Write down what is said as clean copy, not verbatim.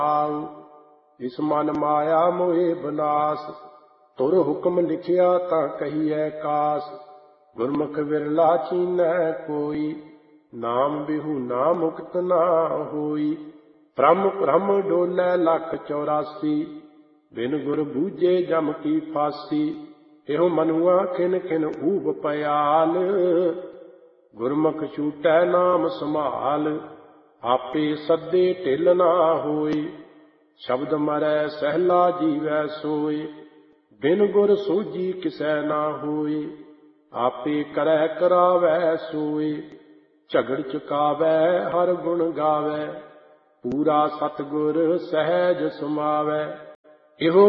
ਆਉ। ਇਸ ਮਨ ਮਾਇਆ ਮੋਹਿ ਬਨਾਸ, ਤੁਰ ਹੁਕਮ ਲਿਖਿਆ ਤਾਂ ਕਹੀਐ ਕਾਸ। ਗੁਰਮੁਖ ਵਿਰਲਾ ਚੀਨੈ ਕੋਈ, ਨਾਮ ਬਿਹੂਨਾ ਮੁਕਤ ਨਾ ਹੋਈ। ਭ੍ਰਮ ਭ੍ਰਮ ਡੋਲੈ ਲੱਖ 84, ਬਿਨ ਗੁਰ ਬੂਝੇ ਜਮ ਕੀ ਫਾਸੀ। ਇਹੋ ਮਨੁਆ ਖਿਨ ਖਿਨ ਊਬ ਪਿਆਲ, ਗੁਰਮੁਖ ਛੂਟੈ ਨਾਮ ਸੰਭਾਲ। ਆਪੇ ਸੱਦੇ ਢਿਲ ਨਾ ਹੋਈ, ਸ਼ਬਦ ਮਰੈ ਸਹਿਲਾ ਜੀਵੈ ਸੋਏ। ਬਿਨ ਗੁਰ ਸੋਝੀ ਕਿਸੈ ਨਾ ਹੋਈ, ਆਪੇ ਕਰੈ ਕਰਾਵੈ ਸੋਏ। ਝਗੜ ਚੁਕਾਵੈ ਹਰ ਗੁਣ ਗਾਵੈ, ਪੂਰਾ ਸਤਿਗੁਰ ਸਹਿਜ ਸਮਾਵੈ। ਇਹੋ